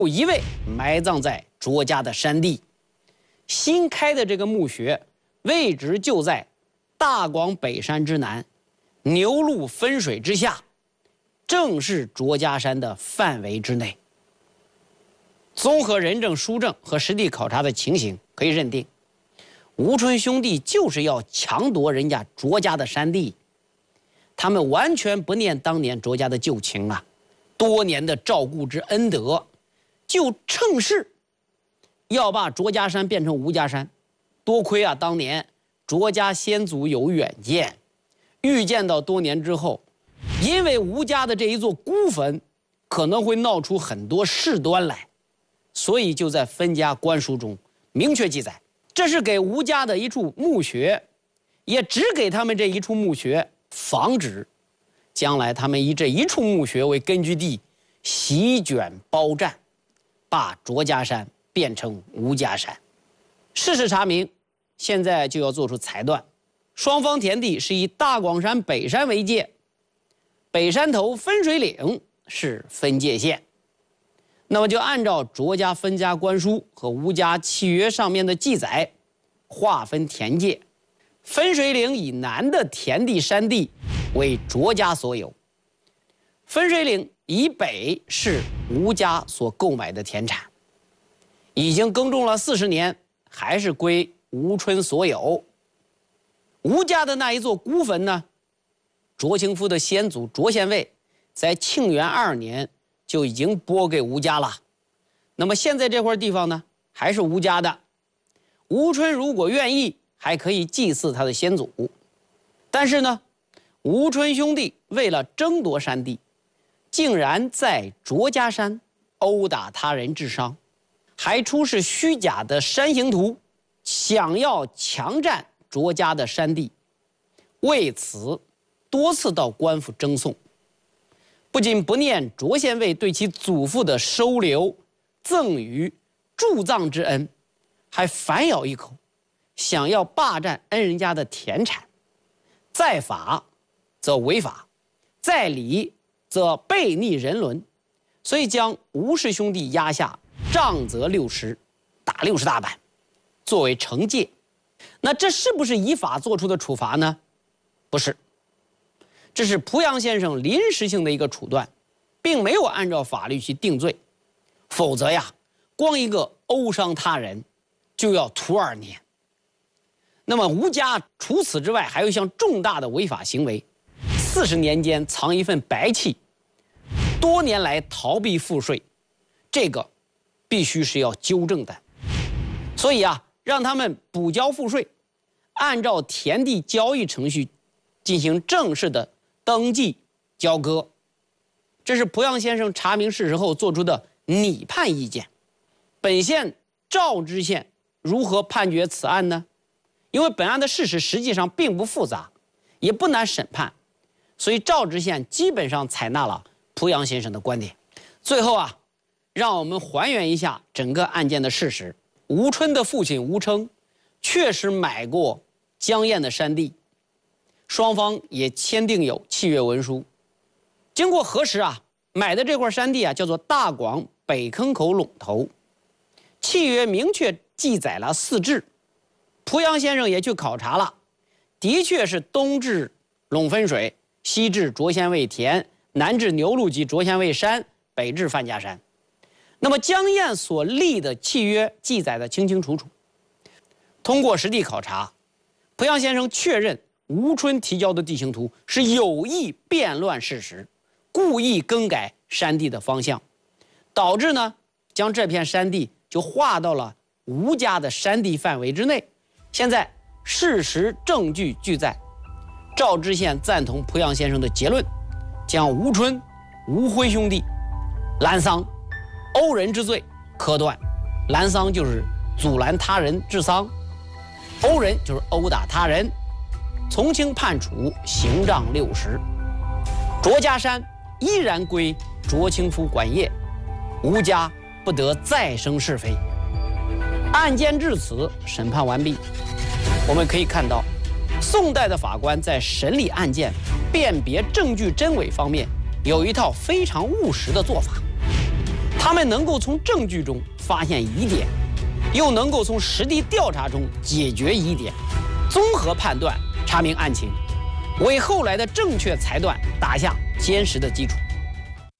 有一位埋葬在卓家的山地。新开的这个墓穴位置就在大广北山之南，牛鹿分水之下，正是卓家山的范围之内。综合人证、书证和实地考察的情形，可以认定，吴春兄弟就是要强夺人家卓家的山地。他们完全不念当年卓家的旧情啊，多年的照顾之恩德，就趁势要把卓家山变成吴家山。多亏啊，当年卓家先祖有远见，预见到多年之后，因为吴家的这一座孤坟可能会闹出很多事端来，所以就在分家官书中明确记载，这是给吴家的一处墓穴，也只给他们这一处墓穴，防止将来他们以这一处墓穴为根据地席卷包占，把卓家山变成吴家山。事实查明，现在就要做出裁断，双方田地是以大广山北山为界，北山头分水岭是分界线。那么就按照卓家分家官书和吴家契约上面的记载，划分田界。分水岭以南的田地山地为卓家所有，分水岭以北是吴家所购买的田产，已经耕种了40年，还是归吴春所有。吴家的那一座孤坟呢，卓清夫的先祖卓献卫在庆元2年就已经拨给吴家了。那么现在这块地方呢，还是吴家的。吴春如果愿意，还可以祭祀他的先祖。但是呢，吴春兄弟为了争夺山地，竟然在卓家山殴打他人致伤，还出示虚假的山形图，想要强占卓家的山地，为此多次到官府争讼。不仅不念卓献卫对其祖父的收留、赠与、助葬之恩，还反咬一口，想要霸占恩人家的田产。在法则违法，在理则悖逆人伦，所以将吴氏兄弟压下，杖责60，打60大板，作为惩戒。那这是不是依法做出的处罚呢？不是，这是濮阳先生临时性的一个处断，并没有按照法律去定罪。否则呀，光一个殴伤他人就要徒2年。那么吴家除此之外还有一项重大的违法行为，40年间藏一份白契，多年来逃避赋税，这个必须是要纠正的。所以啊，让他们补交赋税，按照田地交易程序进行正式的登记交割。这是濮阳先生查明事实后做出的拟判意见。本县赵知县如何判决此案呢？因为本案的事实实际上并不复杂，也不难审判，所以赵知县基本上采纳了濮阳先生的观点。最后啊，让我们还原一下整个案件的事实。吴春的父亲吴称确实买过江堰的山地，双方也签订有契约文书。经过核实啊，买的这块山地啊叫做大广北坑口垄头，契约明确记载了4至。濮阳先生也去考察了，的确是东至陇分水，西至卓献卫田，南至牛鹿及卓献卫山，北至范家山。那么江堰所立的契约记载的清清楚楚。通过实地考察，濮阳先生确认吴春提交的地形图是有意变乱事实，故意更改山地的方向，导致呢将这片山地就划到了吴家的山地范围之内。现在事实证据俱在，赵知县赞同濮阳先生的结论，将吴春、吴辉兄弟滥丧、殴人之罪科断。滥丧就是阻拦他人治丧，殴人就是殴打他人，从轻判处刑杖60。卓家山依然归卓清夫管业，吴家不得再生是非。案件至此审判完毕。我们可以看到，宋代的法官在审理案件、辨别证据真伪方面有一套非常务实的做法。 他们能够从证据中发现疑点，又能够从实地调查中解决疑点，综合判断查明案情，为后来的正确裁断打下坚实的基础。